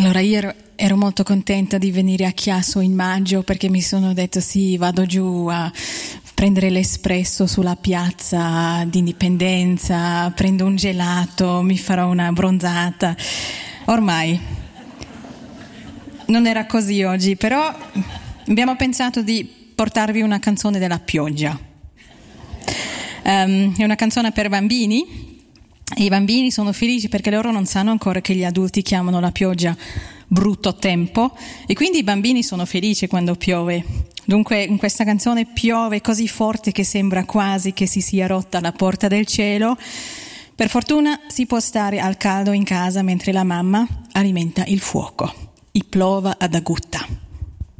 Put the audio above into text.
Allora ero molto contenta di venire a Chiasso in maggio, perché mi sono detto sì, vado giù a prendere l'espresso sulla piazza d'Indipendenza, prendo un gelato, mi farò una bronzata. Ormai non era così oggi, però abbiamo pensato di portarvi una canzone della pioggia. È una canzone per bambini. I bambini sono felici perché loro non sanno ancora che gli adulti chiamano la pioggia brutto tempo, e quindi i bambini sono felici quando piove. Dunque in questa canzone piove così forte che sembra quasi che si sia rotta la porta del cielo. Per fortuna si può stare al caldo in casa mentre la mamma alimenta il fuoco. I plova ad agutta.